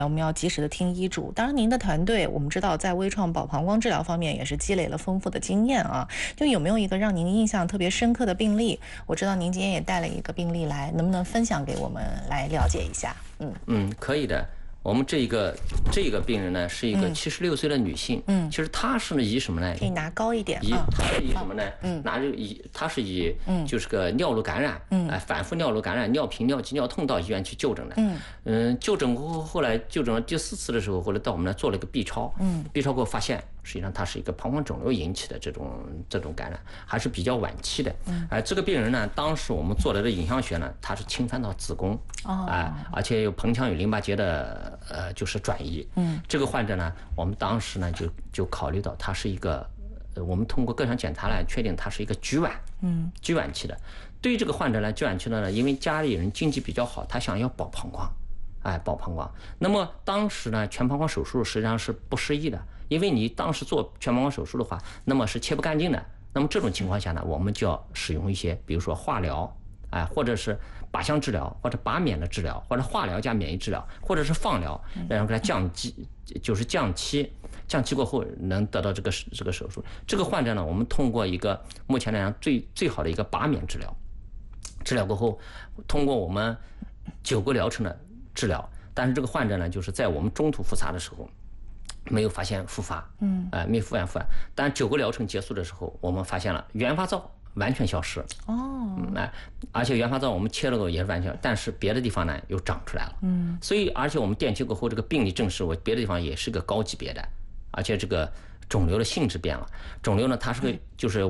我们要及时的听医嘱。当然，您的团队我们知道在微创保膀胱治疗方面也是积累了丰富的经验啊。就有没有一个让您印象特别深刻的病例？我知道您今天也带了一个病例来，能不能分享给我们来了解一下？ 可以的。我们这个病人呢，是一个76岁的女性。其实她是呢以什么呢？ 可以拿高一点。 她是以什么呢？她是以就是个尿路感染，反复尿路感染、尿频、尿急、尿痛到医院去就诊的。就诊过后，后来就诊了第4次的时候，后来到我们那做了一个 B 超。B 超给我发现，实际上它是一个膀胱肿瘤引起的这种感染，还是比较晚期的。这个病人呢，当时我们做的这影像学呢，它是侵犯到子宫，而且有盆腔与淋巴结的就是转移。这个患者呢，我们当时呢就考虑到他是一个，我们通过各项检查来确定他是一个局晚，局晚期的。对于这个患者呢，局晚期的呢，因为家里人经济比较好，他想要保膀胱，保膀胱。那么当时呢，全膀胱手术实际上是不适宜的，因为你当时做全膀胱手术的话，那么是切不干净的。那么这种情况下呢，我们就要使用一些，比如说化疗，或者是靶向治疗，或者靶免的治疗，或者化疗加免疫治疗，或者是放疗，然后给它降期，就是降期过后能得到这个手术。这个患者呢，我们通过一个目前来讲最好的一个靶免治疗，治疗过后，通过我们9个疗程的治疗，但是这个患者呢，就是在我们中途复查的时候，没有发现复发，没有复发。但9个疗程结束的时候，我们发现了原发灶完全消失。而且原发灶我们切了过也是完全，但是别的地方呢又长出来了。所以而且我们电切过后，这个病理证实我别的地方也是个高级别的，而且这个肿瘤的性质变了。肿瘤呢，它是个就是